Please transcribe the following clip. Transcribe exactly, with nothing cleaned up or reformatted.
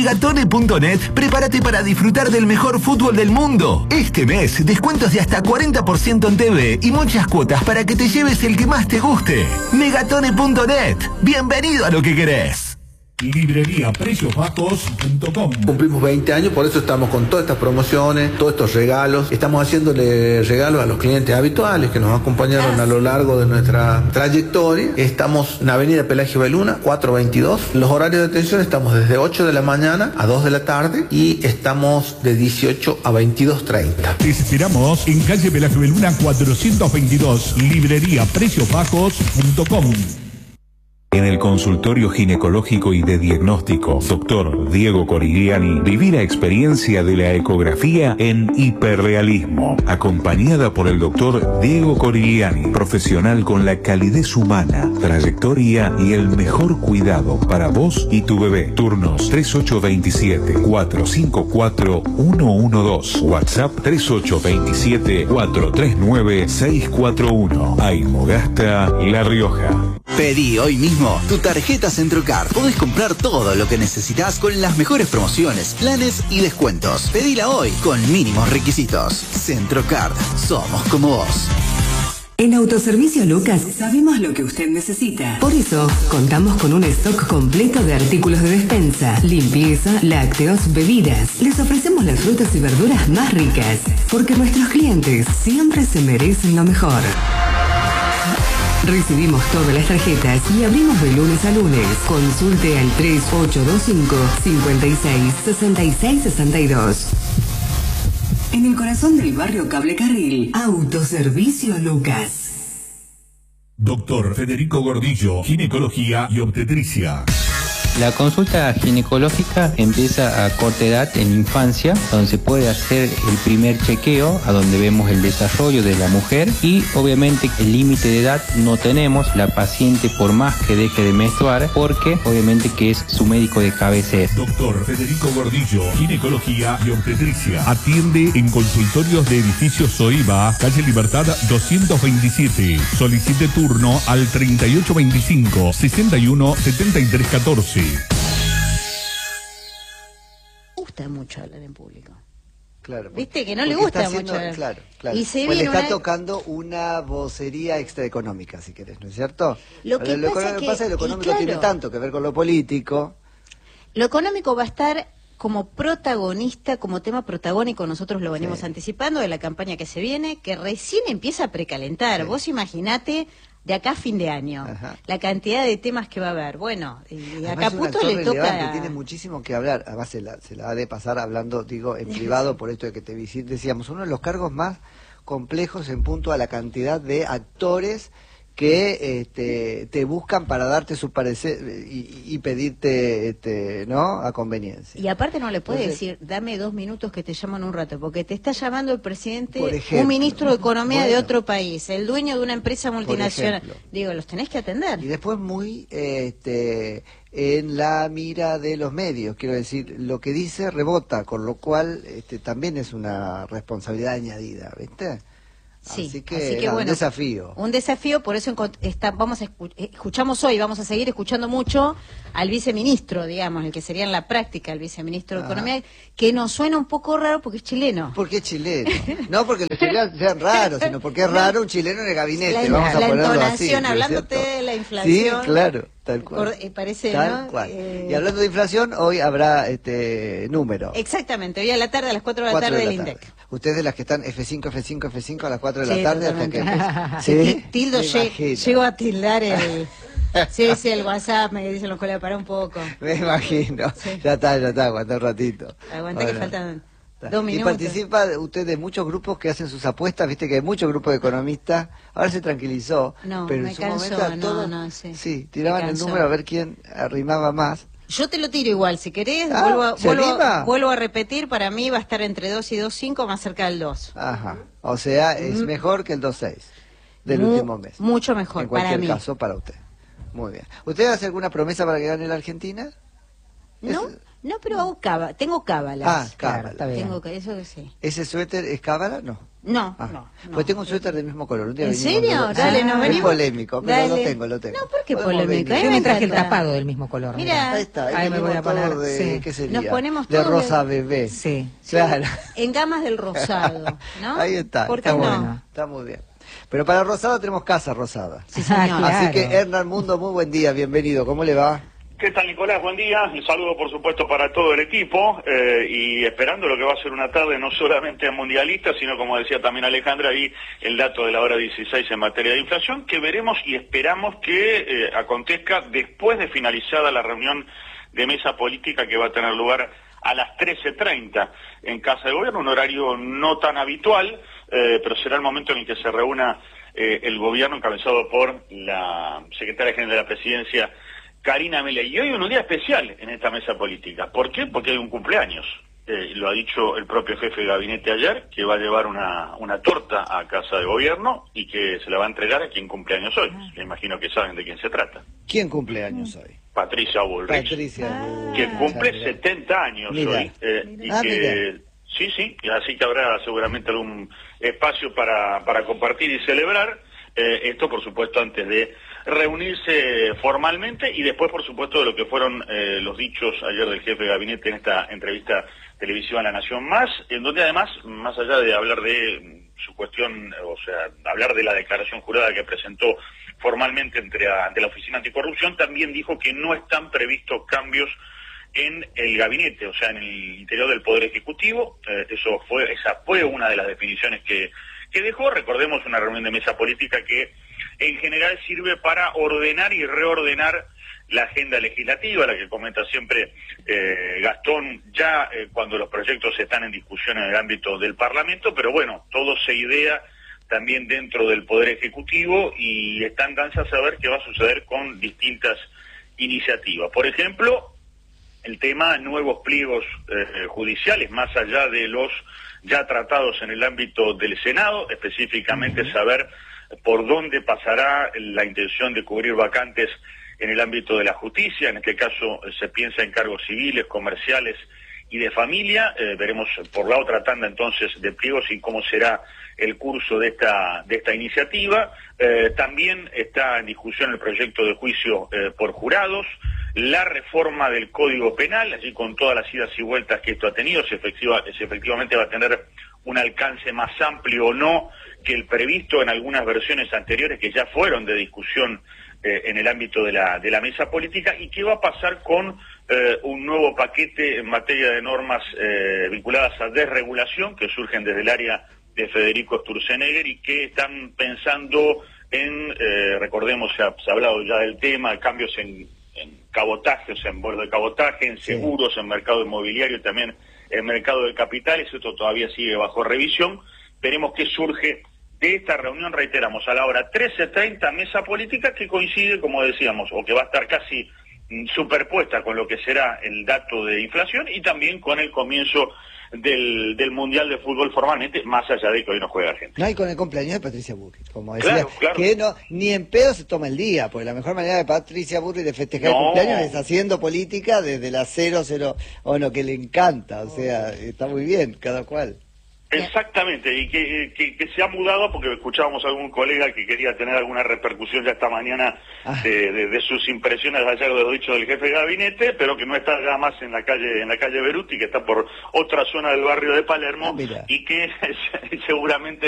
Megatone punto net, prepárate para disfrutar del mejor fútbol del mundo. Este mes, descuentos de hasta cuarenta por ciento en T V y muchas cuotas para que te lleves el que más te guste. Megatone punto net, bienvenido a lo que querés. Librería precios bajos punto com. Cumplimos veinte años, por eso estamos con todas estas promociones, todos estos regalos. Estamos haciéndole regalos a los clientes habituales que nos acompañaron a lo largo de nuestra trayectoria. Estamos en Avenida Pelagio Beluna, cuatrocientos veintidós. Los horarios de atención estamos desde ocho de la mañana a dos de la tarde y estamos de dieciocho a veintidós treinta. Te esperamos en calle Pelagio Beluna cuatrocientos veintidós. Librería precios bajos punto com. En el consultorio ginecológico y de diagnóstico, doctor Diego Corigliani, viví la experiencia de la ecografía en hiperrealismo, acompañada por el doctor Diego Corigliani, profesional con la calidez humana, trayectoria y el mejor cuidado para vos y tu bebé. Turnos tres ocho dos siete, cuatro cinco cuatro, uno uno dos, WhatsApp tres ocho dos siete, cuatro tres nueve, seis cuatro uno. Aimogasta, La Rioja. Pedí hoy mismo tu tarjeta Centrocard. Podés comprar todo lo que necesitas con las mejores promociones, planes y descuentos. Pedila hoy con mínimos requisitos. Centrocard, somos como vos. En Autoservicio Lucas sabemos lo que usted necesita. Por eso, contamos con un stock completo de artículos de despensa, limpieza, lácteos, bebidas. Les ofrecemos las frutas y verduras más ricas, porque nuestros clientes siempre se merecen lo mejor. Recibimos todas las tarjetas y abrimos de lunes a lunes. Consulte al tres ocho dos cinco, cinco seis, seis seis seis dos. En el corazón del barrio Cable Carril, Autoservicio Lucas. Doctor Federico Gordillo, ginecología y obstetricia. La consulta ginecológica empieza a corta edad en infancia, donde se puede hacer el primer chequeo, a donde vemos el desarrollo de la mujer y obviamente el límite de edad no tenemos, la paciente por más que deje de menstruar, porque obviamente que es su médico de cabecera. Doctor Federico Gordillo, ginecología y obstetricia. Atiende en consultorios de edificio Soiba, calle Libertad doscientos veintisiete. Solicite turno al treinta y ocho veinticinco, sesenta y uno, setenta y tres catorce. Me gusta mucho hablar en público. Claro. Viste que no le gusta haciendo, mucho hablar. Claro, claro. Y se pues le viene está una... tocando una vocería extraeconómica, si querés, ¿no es cierto? Lo que lo pasa, que que, pasa es que lo económico claro, tiene tanto que ver con lo político. Lo económico va a estar como protagonista, como tema protagónico, nosotros lo venimos sí. anticipando de la campaña que se viene, que recién empieza a precalentar. Sí. Vos imaginate de acá a fin de año, Ajá. la cantidad de temas que va a haber. Bueno, y a Caputo le toca... Tiene muchísimo que hablar, además se la, se la ha de pasar hablando, digo, en privado, por esto de que te visite, decíamos, uno de los cargos más complejos en punto a la cantidad de actores que este, te buscan para darte su parecer y, y pedirte, este, ¿no?, a conveniencia. Y aparte no le puede Entonces, decir, dame dos minutos que te llaman un rato, porque te está llamando el presidente, ejemplo, un ministro de Economía bueno, de otro país, el dueño de una empresa multinacional. Digo, los tenés que atender. Y después muy este, en la mira de los medios, quiero decir, lo que dice rebota, con lo cual este, también es una responsabilidad añadida, ¿viste? Sí, así que, así que era bueno, un desafío. Un desafío, por eso está, vamos a escu escuchamos hoy, vamos a seguir escuchando mucho al viceministro, digamos, el que sería en la práctica el viceministro de Economía, que nos suena un poco raro porque es chileno. ¿Por qué es chileno? No porque los chilenos sean raros, sino porque es raro un chileno en el gabinete, la, vamos a la ponerlo entonación, así, hablándote de la inflación. Sí, claro, tal cual. Eh, parece, tal ¿no? cual. Eh... Y hablando de inflación, hoy habrá este número. Exactamente, hoy a la tarde, a las cuatro de la tarde del INDEC. Ustedes de las que están F cinco, F cinco, F cinco a las cuatro de la sí, tarde hasta que... ¿Sí? Tildo, llego a tildar el... Sí, sí, el WhatsApp me dicen los colegas, para un poco. Me imagino. Sí. Ya está, ya está, aguanta un ratito. Aguanta bueno. que faltan dos minutos. Y participa usted de muchos grupos que hacen sus apuestas, viste que hay muchos grupos de economistas. Ahora se tranquilizó. No, pero me en su cansó, momento no, todos, no, sí. Sí, tiraban el número a ver quién arrimaba más. Yo te lo tiro igual, si querés, ah, vuelvo, a, vuelvo, a, vuelvo a repetir, para mí va a estar entre dos y dos cinco, más cerca del dos. Ajá, o sea, es mm. mejor que el dos seis del Mu último mes. Mucho mejor, en cualquier para mí. caso, para usted. Muy bien. ¿Usted hace alguna promesa para que gane la Argentina? No, es... no, pero hago cábala, tengo cábalas. Ah, cábala. Claro, tengo, eso sí. ¿Ese suéter es cábala? No. No, Ah, no, no. Pues tengo un suéter del mismo color. Un día ¿En venimos serio? los dos. Dale, Ah, nos es venimos. polémico, pero Dale. lo tengo, lo tengo. No, ¿por qué Podemos polémico? venir. A mí Yo me me traje el encanta. tapado del mismo color. Mira, Ahí está, ahí Ahí me voy a venimos todos poner, de, sí. ¿qué sería? Nos ponemos de todos rosa de- bebé. Sí. Claro. En gamas del rosado, ¿no? Ahí está, ¿Por qué está no? bueno, está muy bien. Pero para rosada tenemos casa rosada. Sí, señor. Ah, claro. Así que Hernán Mundo, muy buen día, bienvenido. ¿Cómo le va? ¿Qué tal, Nicolás? Buen día. Un saludo, por supuesto, para todo el equipo eh, y esperando lo que va a ser una tarde no solamente mundialista, sino, como decía también Alejandra, ahí el dato de la hora dieciséis en materia de inflación, que veremos y esperamos que eh, acontezca después de finalizada la reunión de mesa política que va a tener lugar a las trece treinta en Casa de Gobierno, un horario no tan habitual, eh, pero será el momento en el que se reúna eh, el gobierno encabezado por la secretaria general de la Presidencia, Karina Milei. Y hoy un día especial en esta mesa política. ¿Por qué? Porque hay un cumpleaños. Eh, lo ha dicho el propio jefe de gabinete ayer, que va a llevar una, una torta a Casa de Gobierno y que se la va a entregar a quien cumple años hoy. Me imagino que saben de quién se trata. ¿Quién cumple años hoy? Patricia Bullrich, Patricia. Ah. que cumple Mira. setenta años Mira. hoy. eh, y Ah, que, sí, sí, así que habrá seguramente algún espacio para, para compartir y celebrar. Eh, esto, por supuesto, antes de reunirse formalmente y después, por supuesto, de lo que fueron eh, los dichos ayer del jefe de gabinete en esta entrevista televisiva en La Nación Más, en donde además, más allá de hablar de su cuestión, o sea, hablar de la declaración jurada que presentó formalmente entre, ante la Oficina Anticorrupción, también dijo que no están previstos cambios en el gabinete, o sea, en el interior del Poder Ejecutivo. Eh, eso fue, esa fue una de las definiciones que, que dejó. Recordemos una reunión de mesa política que en general sirve para ordenar y reordenar la agenda legislativa, la que comenta siempre eh, Gastón, ya eh, cuando los proyectos están en discusión en el ámbito del Parlamento, pero bueno, todo se idea también dentro del Poder Ejecutivo y están ansias a saber qué va a suceder con distintas iniciativas. Por ejemplo, el tema nuevos pliegos eh, judiciales, más allá de los ya tratados en el ámbito del Senado, específicamente uh-huh. saber por dónde pasará la intención de cubrir vacantes en el ámbito de la justicia. En este caso eh, se piensa en cargos civiles, comerciales y de familia. Eh, veremos por la otra tanda entonces de pliegos y cómo será el curso de esta de esta iniciativa. Eh, también está en discusión el proyecto de juicio eh, por jurados, la reforma del Código Penal, allí con todas las idas y vueltas que esto ha tenido, si, efectiva, si efectivamente va a tener un alcance más amplio o no que el previsto en algunas versiones anteriores que ya fueron de discusión eh, en el ámbito de la, de la mesa política, y qué va a pasar con eh, un nuevo paquete en materia de normas eh, vinculadas a desregulación que surgen desde el área de Federico Sturzenegger y que están pensando en, eh, recordemos, se ha, se ha hablado ya del tema, cambios en, en cabotajes, en vuelos de cabotaje, en seguros, sí. en mercado inmobiliario y también en mercado de capitales. Esto todavía sigue bajo revisión. Veremos qué surge de esta reunión, reiteramos, a la hora trece treinta, mesa política que coincide, como decíamos, o que va a estar casi superpuesta con lo que será el dato de inflación y también con el comienzo del, del Mundial de Fútbol formalmente, más allá de que hoy no juega Argentina. No, y con el cumpleaños de Patricia Bullrich, como decía, claro, claro. que no, ni en pedo se toma el día, porque la mejor manera de Patricia Bullrich de festejar no. el cumpleaños es haciendo política desde la cero cero, o no, que le encanta, o sea, está muy bien, cada cual. Exactamente, y que, que, que se ha mudado porque escuchábamos a algún colega que quería tener alguna repercusión ya esta mañana de, de, de sus impresiones ayer de los dichos del jefe de gabinete, pero que no está ya más en la calle en la calle Beruti, que está por otra zona del barrio de Palermo, ah, y que seguramente